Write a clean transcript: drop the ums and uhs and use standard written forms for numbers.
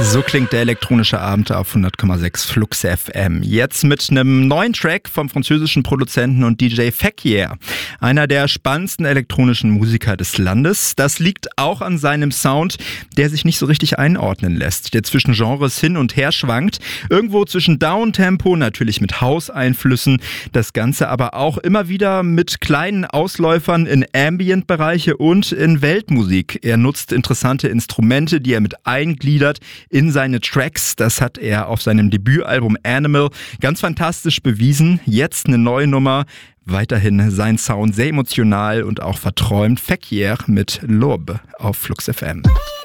So klingt der elektronische Abend auf 100,6 Flux FM. Jetzt mit einem neuen Track vom französischen Produzenten und DJ Fekir. Einer der spannendsten elektronischen Musiker des Landes. Das liegt auch an seinem Sound, der sich nicht so richtig einordnen lässt. Der zwischen Genres hin und her schwankt. Irgendwo zwischen Downtempo, natürlich mit House-Einflüssen. Das Ganze aber auch immer wieder mit kleinen Ausläufern in Ambient-Bereiche und in Weltmusik. Er nutzt interessante Instrumente, die er mit eingliedert in seine Tracks. Das hat er auf seinem Debütalbum Animal ganz fantastisch bewiesen. Jetzt eine neue Nummer. Weiterhin sein Sound sehr emotional und auch verträumt. Fekir mit Lob auf Flux FM.